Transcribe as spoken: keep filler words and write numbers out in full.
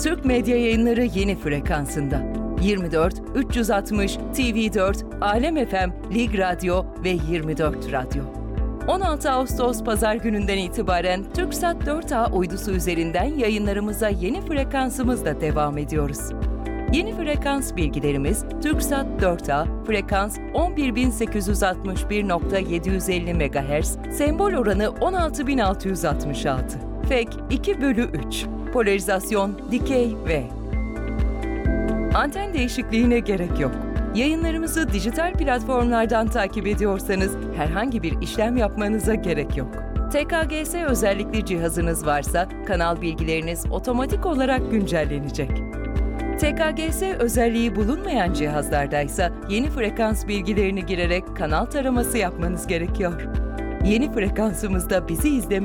Türk Medya Yayınları yeni frekansında. yirmi dört üç yüz altmış T V dört, Alem F M, Lig Radyo ve yirmi dört Radyo. on altı Ağustos Pazar gününden itibaren TürkSat dört A uydusu üzerinden yayınlarımıza yeni frekansımızla devam ediyoruz. Yeni frekans bilgilerimiz TürkSat dört A, frekans on bir bin sekiz yüz altmış bir nokta yedi yüz elli megahertz, sembol oranı on altı bin altı yüz altmış altı, F E K iki bölü üç, polarizasyon dikey V. Anten değişikliğine gerek yok. Yayınlarımızı dijital platformlardan takip ediyorsanız herhangi bir işlem yapmanıza gerek yok. T K G S özellikli cihazınız varsa kanal bilgileriniz otomatik olarak güncellenecek. T K G S özelliği bulunmayan cihazlardaysa yeni frekans bilgilerini girerek kanal taraması yapmanız gerekiyor. Yeni frekansımızda bizi izlemeye